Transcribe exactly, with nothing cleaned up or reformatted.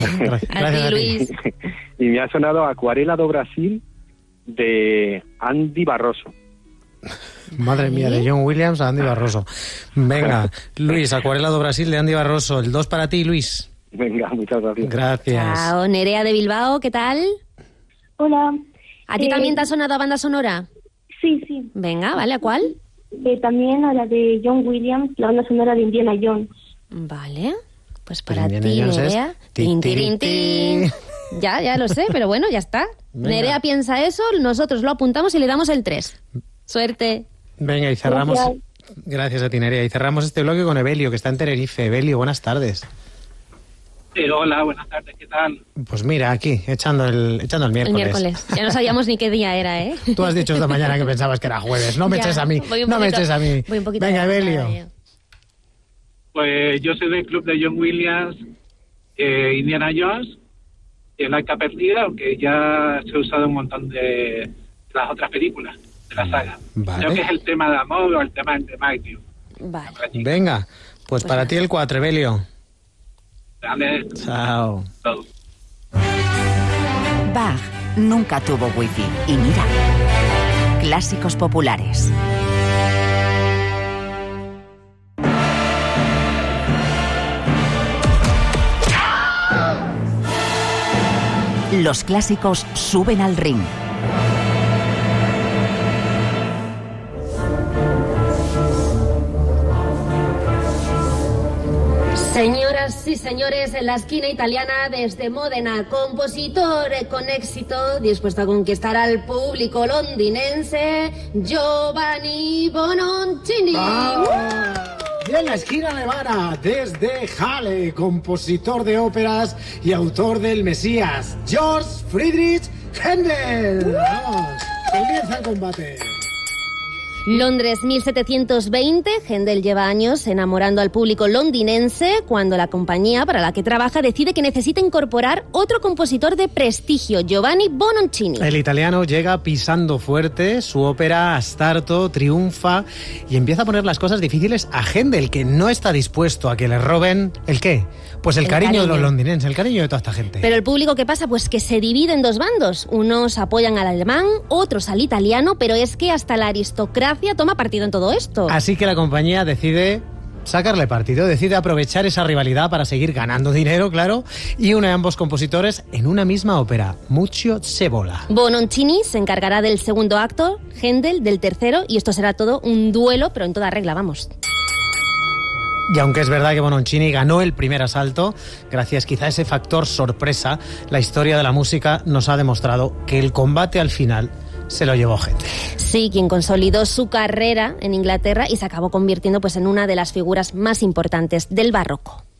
Gracias a ti, a ti. Luis. Y me ha sonado Acuarela do Brasil de Andy Barroso. Madre mía, de John Williams a Andy Barroso. Venga, Luis, Acuarela do Brasil de Andy Barroso. El dos para ti, Luis. Venga, muchas gracias. Gracias. Chao, Nerea de Bilbao, ¿qué tal? Hola. ¿A ti Eh, también te ha sonado a banda sonora? Sí, sí. Venga, ¿vale? ¿A cuál? Eh, también a la de John Williams, la banda sonora de Indiana Jones. Vale, pues Pues para Indiana ti, Jones es Nerea. tin, Tin, tirin, tirin, tin. tin. Ya, ya lo sé, pero bueno, ya está. Venga. Nerea piensa eso, nosotros lo apuntamos y le damos el tres. Suerte. Venga, y cerramos. Gracias. Gracias a ti, Nerea. Y cerramos este bloque con Evelio, que está en Tenerife. Evelio, buenas tardes. Eh, hola, buenas tardes, ¿qué tal? Pues mira, aquí, echando el, echando el El miércoles. miércoles. Ya no sabíamos ni qué día era, ¿eh? Tú has dicho esta mañana que pensabas que era jueves. No me Ya, eches a mí, voy un no me poquito- eches a mí. voy un poquito Venga, adelantada Evelio. yo. Pues yo soy del club de John Williams, eh, Indiana Jones, El Arca Perdida, aunque ya se ha usado un montón de las otras películas de la saga. Vale. Creo que es el tema de amor o el tema de Matthew. Vale. Venga, pues para ti el cuatro, Evelio. Dale, Chao. todo. Bach nunca tuvo wifi. Y mira, clásicos populares. Los clásicos suben al ring. Señoras y señores, en la esquina italiana desde Módena, compositor con éxito, dispuesto a conquistar al público londinense, Giovanni Bononcini. Y en la esquina alemana, desde Halle, compositor de óperas y autor del Mesías, George Friedrich Händel. Vamos, comienza el combate. Londres mil setecientos veinte, Händel lleva años enamorando al público londinense cuando la compañía para la que trabaja decide que necesita incorporar otro compositor de prestigio, Giovanni Bononcini. El italiano llega pisando fuerte, su ópera Astarto triunfa y empieza a poner las cosas difíciles a Händel, que no está dispuesto a que le roben... ¿El qué? Pues el, El cariño, cariño. de los londinenses, el cariño de toda esta gente. Pero el público, ¿qué pasa? Pues que se divide en dos bandos. Unos apoyan al alemán, otros al italiano, pero es que hasta la aristocracia toma partido en todo esto. Así que la compañía decide sacarle partido, decide aprovechar esa rivalidad para seguir ganando dinero, claro, y une a ambos compositores en una misma ópera, Muccio Scevola. Bononcini se encargará del segundo acto, Händel del tercero, y esto será todo un duelo, pero en toda regla, vamos. Y aunque es verdad que Bononcini ganó el primer asalto, gracias quizá a ese factor sorpresa, la historia de la música nos ha demostrado que el combate al final se lo llevó Händel. Sí, quien consolidó su carrera en Inglaterra y se acabó convirtiendo pues en una de las figuras más importantes del barroco.